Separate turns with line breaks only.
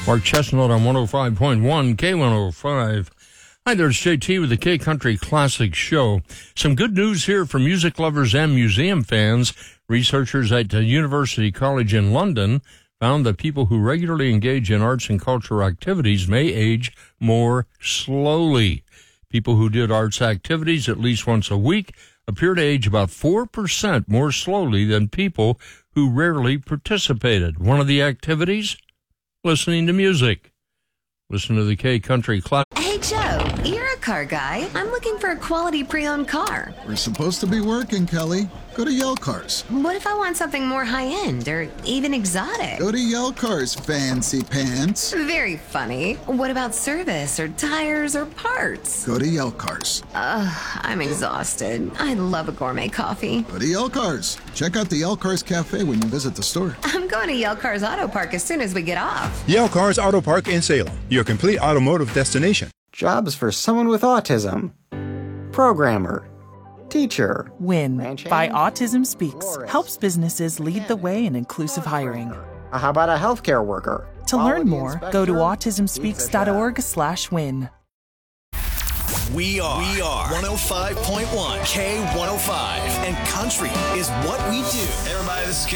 Mark Chestnut on 105.1 K105. Hi there, it's JT with the K Country Classic Show. Some good news here for music lovers and museum fans. Researchers at University College in London found that people who regularly engage in arts and cultural activities may age more slowly. People who did arts activities at least once a week appear to age about 4% more slowly than people who rarely participated. One of the activities? Listening to music. Listen to the K Country Classic.
Hey, Joe, you're a car guy. I'm looking for a quality pre-owned car.
We're supposed to be working, Kelly. Go to Yell Cars.
What if I want something more high-end or even exotic?
Go to Yell Cars, fancy pants.
Very funny. What about service or tires or parts?
Go to Yell Cars.
I'm exhausted. I love a gourmet coffee.
Go to Yell Cars. Check out the Yell Cars Cafe when you visit the store.
I'm going to Yell Cars Auto Park as soon as we get off.
Yell Cars Auto Park in Salem, your complete automotive destination.
Jobs for someone with autism. Programmer. Teacher.
WIN by Autism Speaks helps businesses lead the way in inclusive hiring.
How about a healthcare worker?
To learn more, go to autismspeaks.org/win.
We are 105.1 K105, and country is what we do. Everybody, this is